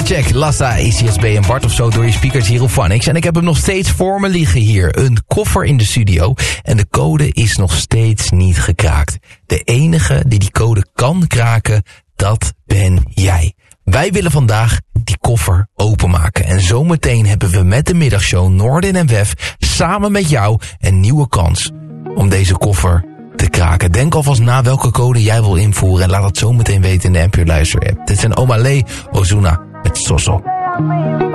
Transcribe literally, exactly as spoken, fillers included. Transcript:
Check, Lassa, A C S B en Bart of zo door je speakers hier op Phonics. En ik heb hem nog steeds voor me liggen hier. Een koffer in de studio. En de code is nog steeds niet gekraakt. De enige die die code kan kraken, dat ben jij. Wij willen vandaag die koffer openmaken. En zometeen hebben we met de middagshow Noordin en Wef samen met jou een nieuwe kans om deze koffer te kraken. Denk alvast na welke code jij wil invoeren en laat het zometeen weten in de N P O Luister app. Dit zijn Omah Lay, Ozuna met Soso.